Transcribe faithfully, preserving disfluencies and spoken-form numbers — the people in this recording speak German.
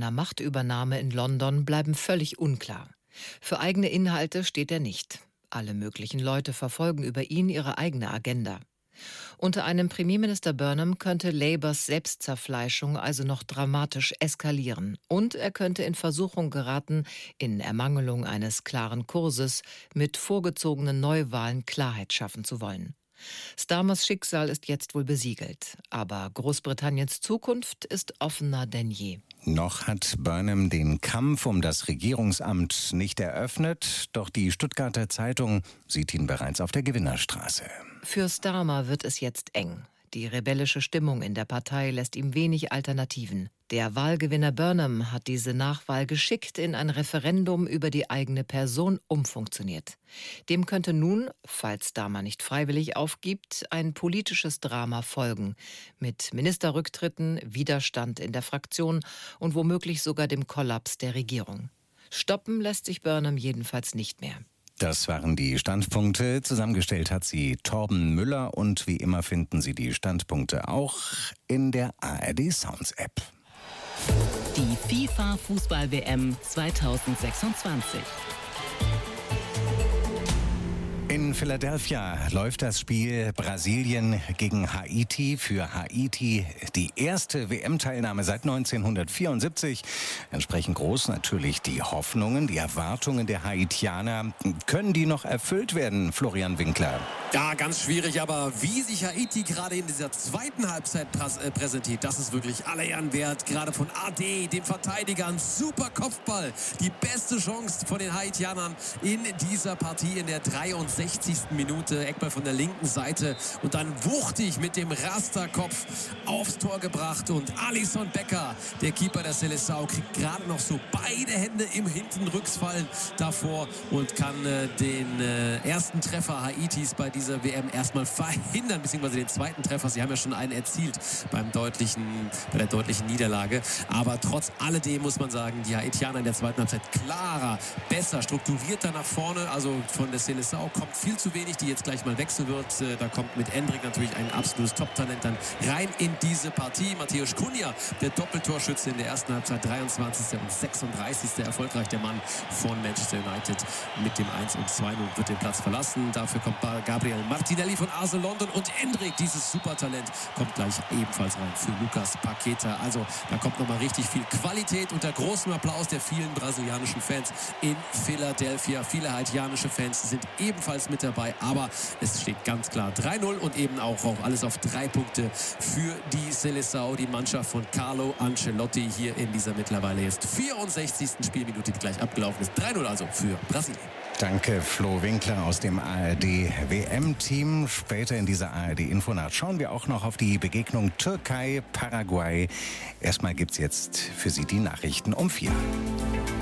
einer Machtübernahme in London bleiben völlig unklar. Für eigene Inhalte steht er nicht. Alle möglichen Leute verfolgen über ihn ihre eigene Agenda. Unter einem Premierminister Burnham könnte Labours Selbstzerfleischung also noch dramatisch eskalieren. Und er könnte in Versuchung geraten, in Ermangelung eines klaren Kurses mit vorgezogenen Neuwahlen Klarheit schaffen zu wollen. Starmers Schicksal ist jetzt wohl besiegelt. Aber Großbritanniens Zukunft ist offener denn je. Noch hat Burnham den Kampf um das Regierungsamt nicht eröffnet, doch die Stuttgarter Zeitung sieht ihn bereits auf der Gewinnerstraße. Für Starmer wird es jetzt eng. Die rebellische Stimmung in der Partei lässt ihm wenig Alternativen. Der Wahlgewinner Burnham hat diese Nachwahl geschickt in ein Referendum über die eigene Person umfunktioniert. Dem könnte nun, falls Starmer nicht freiwillig aufgibt, ein politisches Drama folgen. Mit Ministerrücktritten, Widerstand in der Fraktion und womöglich sogar dem Kollaps der Regierung. Stoppen lässt sich Burnham jedenfalls nicht mehr. Das waren die Standpunkte. Zusammengestellt hat sie Torben Müller und wie immer finden Sie die Standpunkte auch in der A R D Sounds App. Die FIFA-Fußball-W M zweitausendsechsundzwanzig. In Philadelphia läuft das Spiel Brasilien gegen Haiti. Für Haiti die erste W M-Teilnahme seit neunzehnhundertvierundsiebzig. Entsprechend groß natürlich die Hoffnungen, die Erwartungen der Haitianer. Können die noch erfüllt werden, Florian Winkler? Ja, ganz schwierig, aber wie sich Haiti gerade in dieser zweiten Halbzeit prä- äh, präsentiert, das ist wirklich aller Ehren wert. Gerade von A D, dem Verteidiger, ein super Kopfball. Die beste Chance von den Haitianern in dieser Partie in der dreiundsechzigsten Minute. Eckball von der linken Seite und dann wuchtig mit dem Rasterkopf aufs Tor gebracht. Und Alisson Becker, der Keeper der Seleção, kriegt gerade noch so beide Hände im Hintenrücksfall davor und kann äh, den äh, ersten Treffer Haitis bei dieser W M erstmal verhindern, beziehungsweise den zweiten Treffer. Sie haben ja schon einen erzielt beim deutlichen, bei der deutlichen Niederlage. Aber trotz alledem muss man sagen, die Haitianer in der zweiten Halbzeit klarer, besser, strukturierter nach vorne. Also von der Seleção kommt viel zu wenig, die jetzt gleich mal wechseln wird. Da kommt mit Endrick natürlich ein absolutes Top-Talent dann rein in diese Partie. Matthäus Cunha, der Doppeltorschütze in der ersten Halbzeit, dreiundzwanzigsten und sechsunddreißigsten erfolgreich der Mann von Manchester United mit dem eins und zwei null wird den Platz verlassen. Dafür kommt Gabriel Martinelli von A S London und Endrick, dieses Supertalent, kommt gleich ebenfalls rein für Lucas Paqueta. Also da kommt nochmal richtig viel Qualität unter großem Applaus der vielen brasilianischen Fans in Philadelphia. Viele haitianische Fans sind ebenfalls mit dabei, aber es steht ganz klar drei null und eben auch, auch alles auf drei Punkte für die Seleção, die Mannschaft von Carlo Ancelotti hier in dieser mittlerweile jetzt vierundsechzigsten Spielminute, die gleich abgelaufen ist. drei null also für Brasilien. Danke, Flo Winkler aus dem A R D W M-Team. Später in dieser A R D-Infonacht schauen wir auch noch auf die Begegnung Türkei-Paraguay. Erstmal gibt's jetzt für Sie die Nachrichten um vier.